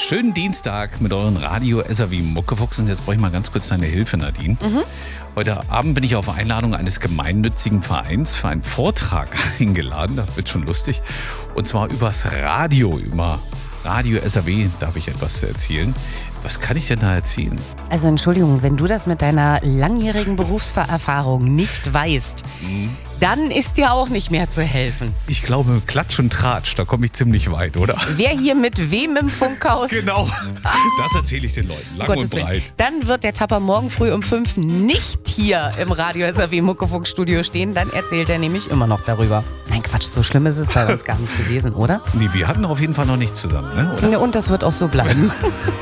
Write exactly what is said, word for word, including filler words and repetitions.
Schönen Dienstag mit euren Radio S R W Muckefuchs. Und jetzt brauche ich mal ganz kurz deine Hilfe, Nadine. Mhm. Heute Abend bin ich auf Einladung eines gemeinnützigen Vereins für einen Vortrag eingeladen. Das wird schon lustig. Und zwar übers Radio, über Radio S R W darf ich etwas erzählen. Was kann ich denn da erzählen? Also Entschuldigung, wenn du das mit deiner langjährigen Berufserfahrung nicht weißt, mhm. dann ist dir auch nicht mehr zu helfen. Ich glaube, Klatsch und Tratsch, da komme ich ziemlich weit, oder? Wer hier mit wem im Funkhaus? Genau, das erzähle ich den Leuten, lang Gottes und breit. Willen. Dann wird der Tapper morgen früh um fünf nicht hier im Radio S R W Muckefuchs-Studio stehen, dann erzählt er nämlich immer noch darüber. Nein, Quatsch, so schlimm ist es bei uns gar nicht gewesen, oder? Nee, wir hatten auf jeden Fall noch nicht zusammen, ne? Oder? Und das wird auch so bleiben.